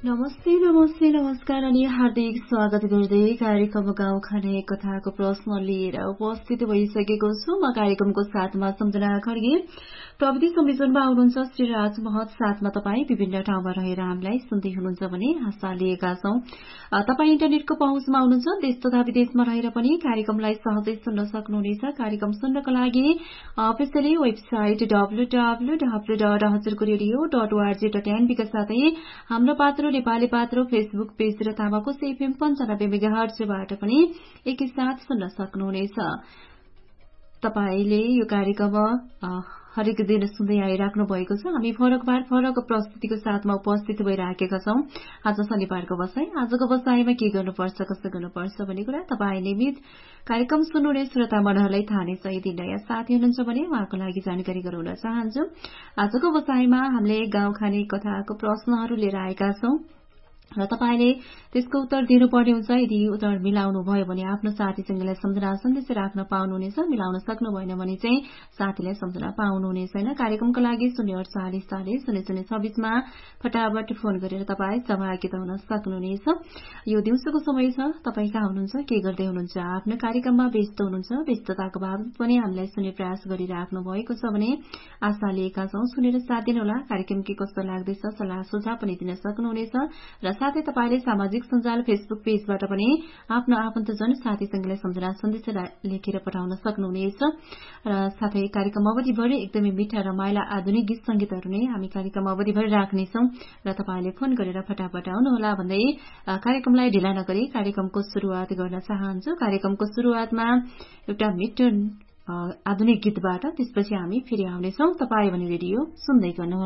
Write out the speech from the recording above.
नमस्ते नमस्ते नमस्कार अनि हार्दिक स्वागत गर्दै कार्यक्रम गाउँ खाने कथाको प्रश्न लिएर उपस्थित भइसकेको छु। म कार्यक्रमको साथमा सम्झना खड्गे, प्रविधि संयोजनमा हुनुहुन्छ श्री राज महत, साथमा तपाईँ विभिन्न ठाउँमा रहेर हामीलाई सुन्दै हुनुहुन्छ भने आशा लिएका छौं तपाईँ इन्टरनेटको पहुँचमा हुनुहुन्छ। देश तथा विदेशमा रहेर पनि कार्यक्रमलाई सहजै सुन्न सक्नुहुनेछ। कार्यक्रम सुन्नको लागि अफिसियली वेबसाइट www.हजुरको-रेडियो.org.nb का साथै हाम्रो पात्रो नेपाली पात्रो फेसबुक पेज र तामाको एफएम 95 मेगाहर्जबाट पनि एकैसाथ सुन्न सक्नुहुनेछ। तपाईले यो कार्यक्रम हरेक दिन सुन्दै आइराख्नु भएको छ। हामी फरक प्रस्तुतिको साथमा उपस्थित भइराखेका छौं। आज शनिबारको बसाई, आजको बसाईमा के गर्नुपर्छ, कसो गर्नुपर्छ भन्ने कुरा तपाईँ नियमित कार्यक्रम सुन्नुहुने श्रोता मनहरूलाई थाहा नै छ। यदि नयाँ साथी हुनुहुन्छ भने उहाँको लागि जानकारी गराउन चाहन्छु। आजको बसाईमा हामीले गाउँ खाने कथाको प्रश्नहरू लिएर आएका छौं र तपाईले त्यसको उत्तर दिनुपर्ने हुन्छ। यदि उत्तर मिलाउनु भयो भने आफ्नो साथीसँगलाई सम्झना सन्देश राख्न पाउनुहुनेछ। मिलाउन सक्नु भएन भने चाहिँ साथीलाई सम्झना पाउनुहुने छैन। कार्यक्रमको लागि 04840 मा फटाफट फोन गरेर तपाईँ सहभागिता हुन सक्नुहुनेछ। यो दिउँसोको समय छ, तपाईँ कहाँ हुनुहुन्छ, के गर्दै हुनुहुन्छ, आफ्नो कार्यक्रममा व्यस्त हुनुहुन्छ। व्यस्तताको बावजुद पनि हामीलाई सुन्ने प्रयास गरिराख्नु भएको छ भने आशा लिएका छौं सुनेर साथ दिनुहोला। कार्यक्रम के कस्तो लाग्दैछ सल्लाह सुझाव पनि दिन सक्नुहुनेछ र साथै तपाईले सामाजिक सञ्जाल फेसबुक पेजबाट पनि आफ्नो आफन्तजन साथीसँगलाई सम्झना सन्देश लेखेर पठाउन सक्नुहुनेछ। र साथै कार्यक्रम अवधिभरि एकदमै मिठा रमाइला आधुनिक गीत संगीतहरू नै हामी कार्यक्रम अवधिभरि राख्नेछौं र तपाईले फोन गरेर फटाफट आउनुहोला भन्दै कार्यक्रमलाई ढिला नगरी कार्यक्रमको सुरुवात गर्न चाहन्छु। कार्यक्रमको सुरुवातमा एउटा मिठो आधुनिक गीतबाट, त्यसपछि हामी फेरि आउनेछौं। तपाई भने रेडियो सुन्दै गर्नुहोला।